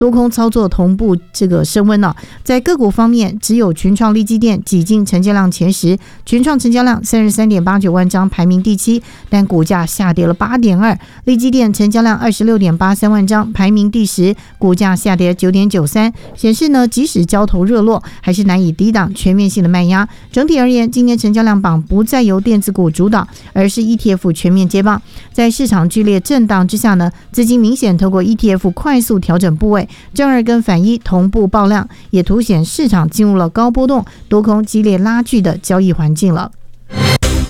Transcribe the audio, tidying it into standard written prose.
多空操作同步这个升温了。在个股方面，只有群创、力积电挤进成交量前10，群创成交量 33.89 万张，排名第7，但股价下跌了 8.2%。力积电成交量 26.83 万张，排名第10，股价下跌 9.93%， 显示呢，即使交投热络，还是难以抵挡全面性的卖压。整体而言，今年成交量榜不再由电子股主导，而是 ETF 全面接棒。在市场剧烈震荡之下呢，资金明显透过 ETF 快速调整部位，正二跟反一同步爆量，也凸显市场进入了高波动、多空激烈拉锯的交易环境了。